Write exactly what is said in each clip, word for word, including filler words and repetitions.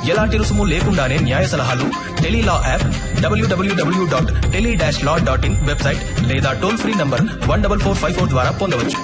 ఎలాంటి రుసుము లేకుండానే న్యాయ సలహాలు tele law app, WWW dot tele dash law dot in website లేదా toll free number one double four five four ద్వారా పొందవచ్చు.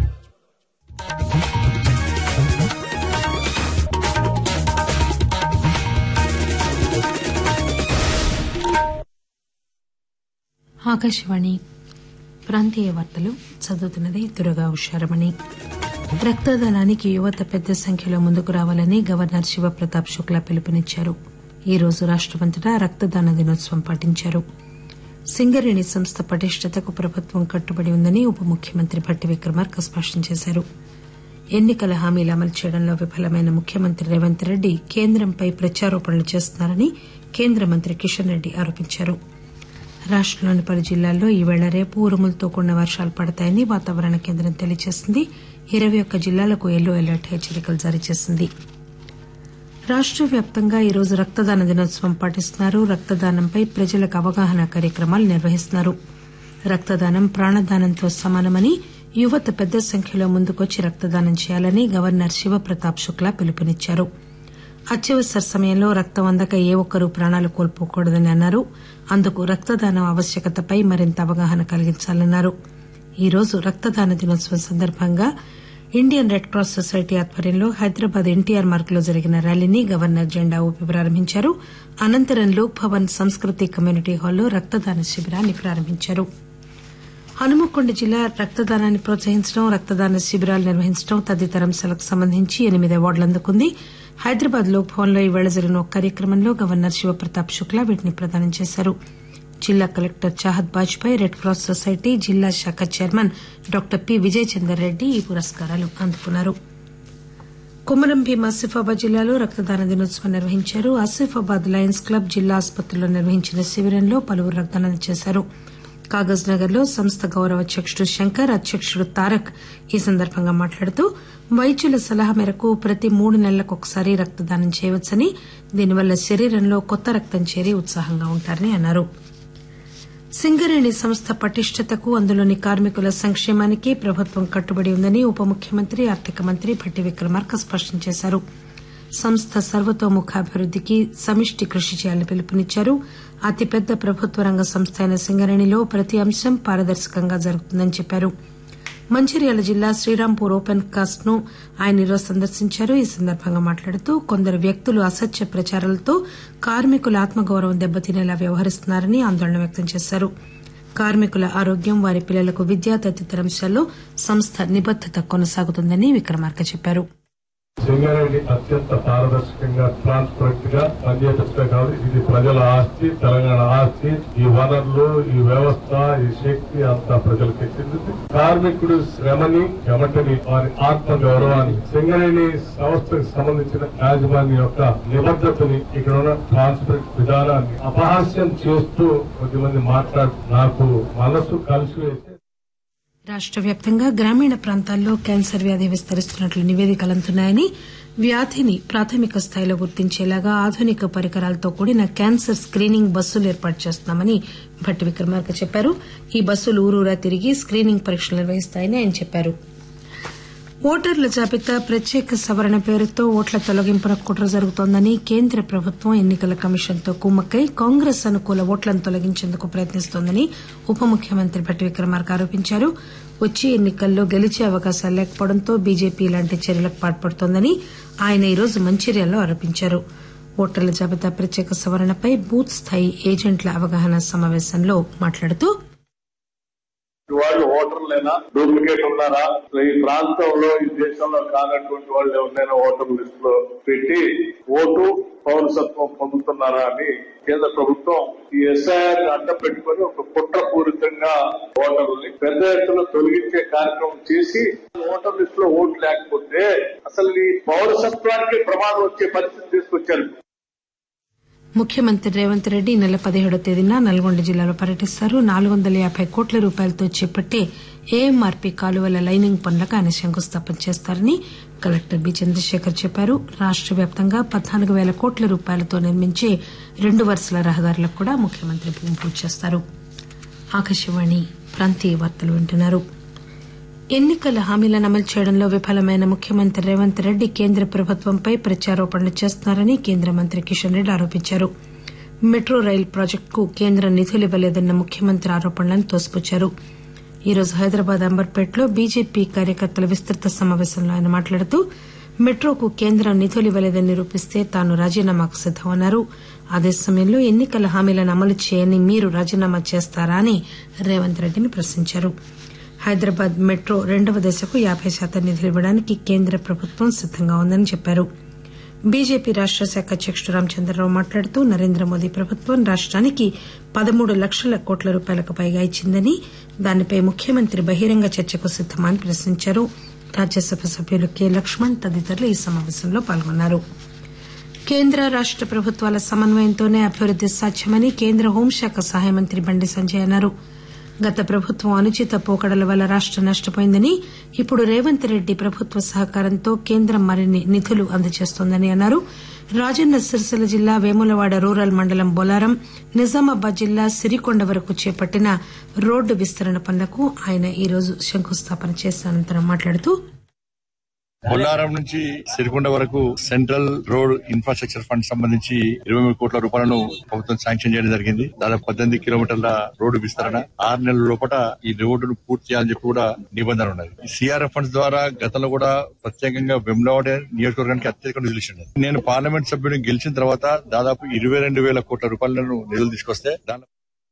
ఆకాశవాణి ప్రాంతీయ వార్తలు చదువుతున్నది దుర్గా ఉషారమణి. రక్తదానానికి యువత పెద్ద సంఖ్యలో ముందుకు రావాలని గవర్నర్ శివప్రతాప్ శుక్లా పిలుపునిచ్చారు. ఈ రోజు రాష్టమంతటా రక్తదాన దినోత్సవం పాటించారు. సింగరేణి సంస్థ పటిష్టతకు ప్రభుత్వం కట్టుబడి ఉందని ఉప ముఖ్యమంత్రి భట్టి విక్రమార్క స్పష్టం చేశారు. ఎన్నికల హామీలు అమలు చేయడంలో విఫలమైన ముఖ్యమంత్రి రేవంత్ రెడ్డి కేంద్రంపై ప్రత్యారోపణలు చేస్తున్నారని కేంద్ర మంత్రి కిషన్ రెడ్డి ఆరోపించారు. రాష్టంలోని పలు జిల్లాల్లో ఈవేళ రేపు ఉరుములతో కూడిన వర్షాలు పడతాయని వాతావరణ కేంద్రం తెలియజేసింది. ఇరవై ఒక్క జిల్లాలకు ఎల్లో అలర్ట్ హెచ్చరికలు జారీ చేసింది. రాష్ట వ్యాప్తంగా ఈరోజు రక్తదాన దినోత్సవం పాటిస్తున్నారు. రక్తదానంపై ప్రజలకు అవగాహన కార్యక్రమాలు నిర్వహిస్తున్నారు. రక్తదానం ప్రాణదానంతో సమానమని, యువత పెద్ద సంఖ్యలో ముందుకొచ్చి రక్తదానం చేయాలని గవర్నర్ శివప్రతాప్ శుక్లా పిలుపునిచ్చారు. అత్యవసర సమయంలో రక్తం అందక ఏ ఒక్కరూ ప్రాణాలు కోల్పోకూడదని అన్నారు. అందుకు రక్తదానం ఆవశ్యకతపై మరింత అవగాహన కలిగించాలన్నారు. ఈ రోజు రక్తదాన దినోత్సవం సందర్భంగా ఇండియన్ రెడ్ క్రాస్ సొసైటీ ఆధ్వర్యంలో హైదరాబాద్ ఎన్టీఆర్ మార్గ్ లో జరిగిన ర్యాలీని గవర్నర్ జెండా ఊపి ప్రారంభించారు. అనంతరం లోక్ భవన్ సంస్కృతి కమ్యూనిటీ హాల్లో రక్తదాన శిబిరాన్ని ప్రారంభించారు. హనుమకొండ జిల్లా రక్తదానాన్ని ప్రోత్సహించడం, రక్తదాన శిబిరాలు నిర్వహించడం తదితర అంశాలకు సంబంధించి ఎనిమిది అవార్డులు అందుకుంది. హైదరాబాద్ లోక్ భవన్ లో ఈవేళ జరిగిన ఒక కార్యక్రమంలో గవర్నర్ శివప్రతాప్ శుక్లా వీటిని ప్రదానం చేశారు. జిల్లా collector Chahad Bajpai, red cross society జిల్లా శాఖ chairman doctor P Vijay Chander Reddy ఈ పురస్కారాలు అందుకున్నారు. కొమరం భీం ఆసిఫాబాద్ జిల్లాలో రక్తదాన దినోత్సవం నిర్వహించారు. ఆసిఫాబాద్ లయన్స్ క్లబ్ జిల్లా ఆసుపత్రిలో నిర్వహించిన శిబిరంలో పలువురు రక్తదానం చేశారు. కాగజ్ నగర్ లో సంస్థ గౌరవ అధ్యకుడు శంకర్, అధ్యకుడు తారక్ ఈ సందర్భంగా మాట్లాడుతూ వైద్యుల సలహా మేరకు ప్రతి మూడు నెలలకు ఒకసారి రక్తదానం చేయవచ్చని, దీనివల్ల శరీరంలో కొత్త రక్తం చేరి ఉత్సాహంగా ఉంటారని అన్నారు. సింగరేణి సంస్థ పటిష్టతకు, అందులోని కార్మికుల సంక్షేమానికి ప్రభుత్వం కట్టుబడి ఉందని ఉప ముఖ్యమంత్రి ఆర్థిక మంత్రి భట్టి విక్రమార్క స్పష్టం చేశారు. సంస్థ సర్వతోముఖాభివృద్దికి సమిష్టి కృషి చేయాలని పిలుపునిచ్చారు. అతిపెద్ద ప్రభుత్వ రంగ సంస్థ అయిన సింగరేణిలో ప్రతి అంశం పారదర్శకంగా జరుగుతుందని చెప్పారు. మంచిర్యాల జిల్లా శ్రీరాంపూర్ ఓపెన్ కాస్ట్ ను ఆయన ఈరోజు సందర్శించారు. ఈ సందర్భంగా మాట్లాడుతూ కొందరు వ్యక్తులు అసత్య ప్రచారాలతో కార్మికుల ఆత్మగౌరవం దెబ్బతినేలా వ్యవహరిస్తున్నారని ఆందోళన వ్యక్తం చేశారు. కార్మికుల ఆరోగ్యం, వారి పిల్లలకు విద్య తదితర అంశాల్లో సంస్థ నిబద్దత కొనసాగుతుందని విక్రమార్క చెప్పారు. సింగరేణి అత్యంత పారదర్శకంగా ట్రాన్స్పరెంట్ గా పనిచేయటమే కాదు, ఇది ప్రజల ఆస్తి, తెలంగాణ ఆస్తి. ఈ వనరులు, ఈ వ్యవస్థ, ఈ శక్తి అంతా ప్రజలకు చెందింది. కార్మికుడు శ్రమని, చెమటని, వారి ఆత్మ గౌరవాన్ని, సింగరేణి సంస్థకు సంబంధించిన యాజమాన్యం యొక్క నిబద్దతని, ఇక్కడ ఉన్న ట్రాన్స్పరెంట్ విధానాన్ని అపహాస్యం చేస్తూ కొద్దిమంది మాట్లాడు నాకు మనసు కలిసి వేసి. రాష్ట వ్యాప్తంగా గ్రామీణ ప్రాంతాల్లో క్యాన్సర్ వ్యాధి విస్తరిస్తున్నట్లు నివేదికలు అందుతున్నాయని, వ్యాధిని ప్రాథమిక స్థాయిలో గుర్తించేలాగా ఆధునిక పరికరాలతో కూడిన క్యాన్సర్ స్కీనింగ్ బస్సులు ఏర్పాటు చేస్తున్నామని భట్టి విక్రమార్క చెప్పారు. ఈ బస్సులు ఊరూరా తిరిగి స్కీనింగ్ పరీక్షలు నిర్వహిస్తాయని ఆయన చెప్పారు. ఓటర్ల జాబితా ప్రత్యేక సవరణ పేరుతో ఓట్ల తొలగింపున కుట్ర జరుగుతోందని కేంద్ర ప్రభుత్వం ఎన్నికల కమిషన్తో కుమ్మక్కై కాంగ్రెస్ అనుకూల ఓట్లను తొలగించేందుకు ప్రయత్నిస్తోందని ఉప ముఖ్యమంత్రి భట్టి విక్రమార్క ఆరోపించారు. వచ్చే ఎన్నికల్లో గెలిచే అవకాశాలు లేకపోవడంతో బీజేపీ ఇలాంటి చర్యలకు పాల్పడుతోందని ఆయన ఈరోజు మంచిర్యాలలో ఆరోపించారు. ఓటర్ల జాబితా ప్రత్యేక సవరణపై బూత్ స్థాయి ఏజెంట్ల అవగాహన సమావేశంలో మాట్లాడుతూ వాళ్ళు ఓటర్లైనా డూప్లికేట్ ఉన్నారా, ఈ ప్రాంతంలో ఈ దేశంలో కానటువంటి వాళ్ళు ఎవరినైనా ఓటర్ లిస్ట్ లో పెట్టి ఓటు పౌరసత్వం పొందుతున్నారా అని కేంద్ర ప్రభుత్వం ఈ ఎస్ఐఆర్ అడ్డం పెట్టుకుని ఒక కుట్రపూరితంగా ఓటర్లని పెద్ద ఎత్తున తొలగించే కార్యక్రమం చేసి ఓటర్ లిస్ట్ లో ఓటు లేకపోతే అసలు ఈ పౌరసత్వానికి ప్రమాదం వచ్చే పరిస్థితి తీసుకొచ్చారు. ముఖ్యమంత్రి రేవంత్ రెడ్డి నెల పదిహేడో తేదీన నల్గొండ జిల్లాలో పర్యటిస్తారు. నాలుగు వందల యాబై కోట్ల రూపాయలతో చేపట్టే ఏఎంఆర్పీ కాలువల లైనింగ్ పనులకు ఆయన శంకుస్థాపన చేస్తారని కలెక్టర్ బి చంద్రశేఖర్ చెప్పారు. రాష్ట వ్యాప్తంగా పద్నాలుగు పేల కోట్ల రూపాయలతో నిర్మించే రెండు వరుసల రహదారులకు కూడా ముఖ్యమంత్రి భూమి పూజ చేస్తారు. ఆకాశవాణి ప్రాంతీయ వార్తలు వింటున్నారు. ఎన్నికల హామీలను అమలు చేయడంలో విఫలమైన ముఖ్యమంత్రి రేవంత్ రెడ్డి కేంద్ర ప్రభుత్వంపై ప్రచారోపణలు చేస్తున్నారని కేంద్ర మంత్రి కిషన్ రెడ్డి ఆరోపించారు. మెట్రో రైలు ప్రాజెక్టుకు కేంద్రం నిధులు ఇవ్వలేదన్న ముఖ్యమంత్రి ఆరోపణలను తోసిపుచ్చారు. ఈ రోజు హైదరాబాద్ అంబర్పేటలో బీజేపీ కార్యకర్తల విస్తృత సమావేశంలో ఆయన మాట్లాడుతూ మెట్రోకు కేంద్రం నిధులు ఇవ్వలేదని నిరూపిస్తే తాను రాజీనామాకు సిద్దమన్నారు. అదే సమయంలో ఎన్నికల హామీలను అమలు చేయని మీరు రాజీనామా చేస్తారా అని రేవంత్ రెడ్డిని ప్రశ్నించారు. హైదరాబాద్ మెట్రో రెండవ దశకు యాబై శాతం నిధులు ఇవ్వడానికి కేంద్ర ప్రభుత్వం సిద్దంగా ఉందని చెప్పారు. బీజేపీ రాష్ట శాఖ అధ్యకుడు రామచంద్రరావు మాట్లాడుతూ నరేంద్ర మోదీ ప్రభుత్వం రాష్టానికి పదమూడు లక్షల కోట్ల రూపాయలకు పైగా ఇచ్చిందని, దానిపై ముఖ్యమంత్రి బహిరంగ చర్చకు సిద్దమా అని ప్రశ్నించారు. రాజ్యసభ సభ్యులు కె లక్ష్మణ్ తదితరులు ఈ సమావేశంలో పాల్గొన్నారు. కేంద్ర రాష్ట ప్రభుత్వాల సమన్వయంతోనే అభివృద్ది సాధ్యమని కేంద్ర హోంశాఖ సహాయ మంత్రి బండి సంజయ్ అన్నారు. గత ప్రభుత్వం అనుచిత పోకడల వల్ల రాష్టం నష్టపోయిందని, ఇప్పుడు రేవంత్ రెడ్డి ప్రభుత్వ సహకారంతో కేంద్రం మరిన్ని నిధులు అందజేస్తోందని అన్నారు. రాజన్న సిరిసిల్ల జిల్లా వేములవాడ రూరల్ మండలం బొలారం, నిజామాబాద్ జిల్లా సిరికొండ వరకు చేపట్టిన రోడ్డు విస్తరణ పనులకు ఆయన ఈ రోజు శంకుస్థాపన చేసిన అనంతరం మాట్లాడుతూ బొల్లారం నుంచి సిరికొండ వరకు సెంట్రల్ రోడ్ ఇన్ఫ్రాస్ట్రక్చర్ ఫండ్ సంబంధించి ఇరవై మూడు కోట్ల రూపాయలను ప్రభుత్వం శాంక్షన్ చేయడం జరిగింది. దాదాపు పద్దెనిమిది కిలోమీటర్ల రోడ్డు విస్తరణ, ఆరు నెలల లోపల ఈ రోడ్డును పూర్తి చేయాలని చెప్పి కూడా నిబంధన ఉన్నది. సిఆర్ఎఫ్ ఫండ్స్ ద్వారా గతంలో కూడా ప్రత్యేకంగా వెమ్లవాడ నియోజకవర్గానికి అత్యధిక నిధులు ఇచ్చింది. నేను పార్లమెంట్ సభ్యుడిని గెలిచిన తర్వాత దాదాపు ఇరవై రెండు వేల కోట్ల రూపాయలను నిధులు తీసుకొస్తే దాని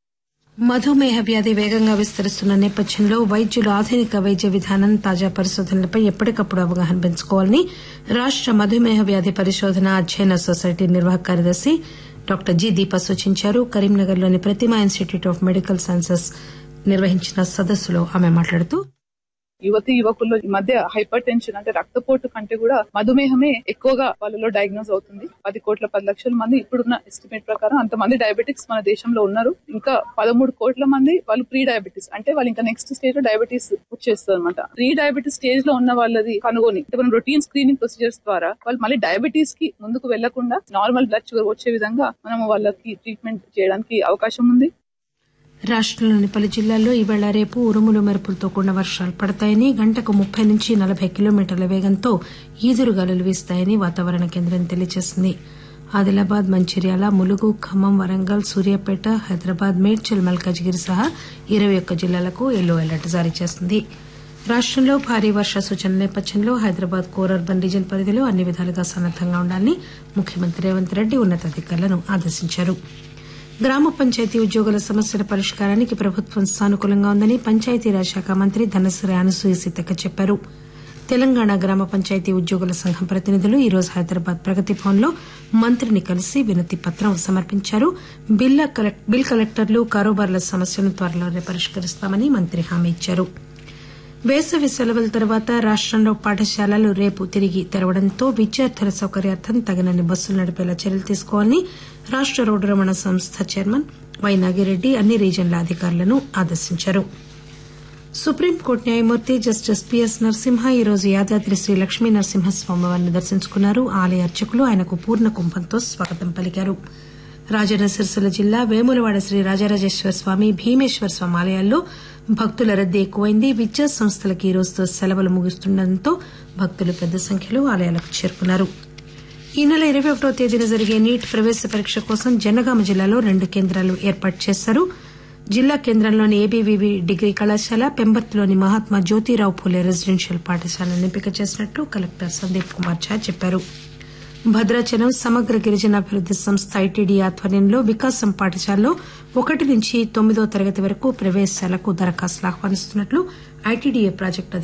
మధుమేహ వ్యాధి వేగంగా విస్తరిస్తున్న నేపథ్యంలో వైద్యులు ఆధునిక వైద్య విధానం, తాజా పరిశోధనలపై ఎప్పటికప్పుడు అవగాహన పెంచుకోవాలని రాష్ట మధుమేహ వ్యాధి పరిశోధన అధ్యయన సొసైటీ నిర్వాహక కార్యదర్శి డాక్టర్ జి దీప సూచించారు. కరీంనగర్లోని ప్రతిమా ఇన్స్టిట్యూట్ ఆఫ్ మెడికల్ సైన్సెస్ నిర్వహించిన సదస్సులో ఆమె మాట్లాడుతూ యువతి యువకుల్లో ఈ మధ్య హైపర్ టెన్షన్ అంటే రక్తపోటు కంటే కూడా మధుమేహమే ఎక్కువగా వాళ్ళలో డయాగ్నోస్ అవుతుంది. పది కోట్ల పది లక్షల మంది ఇప్పుడున్న ఎస్టిమేట్ ప్రకారం అంతమంది డయాబెటిక్స్ మన దేశంలో ఉన్నారు. ఇంకా పదమూడు కోట్ల మంది వాళ్ళు ప్రీ డయాబెటిస్, అంటే వాళ్ళు ఇంకా నెక్స్ట్ స్టేజ్ లో డయాబెటీస్ వచ్చేస్తుంది అనమాట. ప్రీ డయాబెటిస్ స్టేజ్ లో ఉన్న వాళ్ళది కనుగొని మనం రొటీన్ స్క్రీనింగ్ ప్రొసీజర్స్ ద్వారా వాళ్ళు మళ్ళీ డయాబెటీస్ కి ముందుకు వెళ్లకుండా నార్మల్ బ్లడ్ షుగర్ వచ్చే విధంగా మనం వాళ్ళకి ట్రీట్మెంట్ చేయడానికి అవకాశం ఉంది. రాష్టంలోని పలు జిల్లాల్లో ఈవేళ రేపు ఉరుములు మెరుపులతో కూడిన వర్షాలు పడతాయని, గంటకు ముప్పై నుంచి నలభై కిలోమీటర్ల వేగంతో ఈదురుగాలులు వీస్తాయని వాతావరణ కేంద్రం తెలియజేసింది. ఆదిలాబాద్, మంచిర్యాల, ములుగు, ఖమ్మం, వరంగల్, సూర్యాపేట, హైదరాబాద్, మేడ్చల్, మల్కాజిగిరి సహా ఇరవై ఒక్క జిల్లాలకు ఎల్లో అలర్ట్ జారీ చేసింది. రాష్టంలో భారీ వర్ష సూచనల నేపథ్యంలో హైదరాబాద్ కోర్ అర్బన్ రీజియన్ పరిధిలో అన్ని విధాలుగా సన్నద్దంగా ఉండాలని ముఖ్యమంత్రి రేవంత్ రెడ్డి ఉన్నతాధికారులను ఆదేశించారు. గ్రామ పంచాయతీ ఉద్యోగుల సమస్యల పరిష్కారానికి ప్రభుత్వం సానుకూలంగా ఉందని పంచాయతీరాజ్ శాఖ మంత్రి ధనశ్రీ అనసూయ సీతక్క చెప్పారు. తెలంగాణ గ్రామ పంచాయతీ ఉద్యోగుల సంఘం ప్రతినిధులు ఈ రోజు హైదరాబాద్ ప్రగతి భవన్ లో మంత్రిని కలిసి వినతి పత్రం సమర్పించారు. బిల్ కలెక్టర్లు, కారోబార్ల సమస్యలను త్వరలోనే పరిష్కరిస్తామని మంత్రి హామీ ఇచ్చారు. వేసవి సెలవుల తర్వాత రాష్టంలో పాఠశాలలు రేపు తిరిగి తెరవడంతో విద్యార్థుల సౌకర్యార్థం తగినన్ని బస్సులు నడిపేలా చర్యలు తీసుకోవాలని రాష్ట రోడ్డు రవాణా సంస్థ చైర్మన్ వై నాగిరెడ్డి అన్ని రీజన్ల అధికారులను ఆదేశించారు. సుప్రీంకోర్టు న్యాయమూర్తి జస్టిస్ పిఎస్ నరసింహ ఈ రోజు యాదాద్రి శ్రీ లక్ష్మీ నరసింహస్వామి వారిని దర్శించుకున్నారు. ఆలయ అర్చకులు ఆయనకు పూర్ణ కుంభంతో స్వాగతం పలికారు. రాజన్న సిరిసిల్ల జిల్లా వేములవాడ శ్రీ రాజరాజేశ్వర స్వామి, భీమేశ్వర స్వామి ఆలయాల్లో భక్తుల రద్దీ ఎక్కువైంది. విద్యా సంస్థలకు ఈ రోజుతో సెలవులు ముగుస్తుండటంతో భక్తులు పెద్ద సంఖ్యలో ఆలయాలకు చేరుకున్నారు. ఈ నెల ఇరవై ఒకటో తేదీన జరిగే నీట్ ప్రవేశ పరీక్ష కోసం జనగామ జిల్లాలో రెండు కేంద్రాలు ఏర్పాటు చేశారు. జిల్లా కేంద్రంలోని ఏబీవీవీ డిగ్రీ కళాశాల, పెంబర్తిలోని మహాత్మా జ్యోతిరావు ఫూలే రెసిడెన్షియల్ పాఠశాలను ఎంపిక చేసినట్లు కలెక్టర్ సందీప్ కుమార్ ఝా చెప్పారు. భద్రాచలం సమగ్ర గిరిజనాభివృద్ది సంస్థ ఐటీడీ ఆధ్వర్యంలో వికాసం పాఠశాలలో ఒకటి నుంచి తొమ్మిదో తరగతి వరకు ప్రవేశాలకు దరఖాస్తులు ఆహ్వానిస్తున్నట్లు ఐటీడీఏ ప్రాజెక్టు